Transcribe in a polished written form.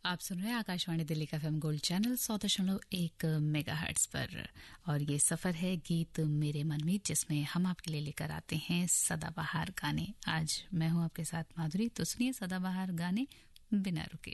आप सुन रहे हैं आकाशवाणी दिल्ली का एफएम गोल्ड चैनल 100.1 मेगाहर्ट्ज पर और ये सफर है गीत मेरे मनमीत, जिसमें हम आपके लिए लेकर आते हैं सदाबहार गाने। आज मैं हूं आपके साथ माधुरी, तो सुनिए सदाबहार गाने बिना रुके।